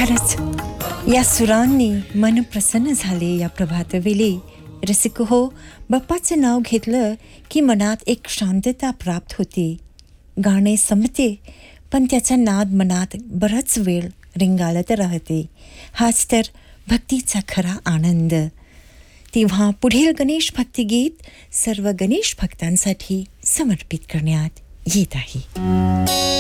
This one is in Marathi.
खरंच या सुरांनी मन प्रसन्न झाले. या प्रभातवेळी रसिक हो, बाप्पाचं नाव घेतलं की मनात एक शांतता प्राप्त होते. गाणे संपते पण त्याचा नाद मनात बराच वेळ रिंगाळत राहते. हाच तर भक्तीचा खरा आनंद. तेव्हा पुढील गणेश भक्तिगीत सर्व गणेश भक्तांसाठी समर्पित करण्यात येत आहे.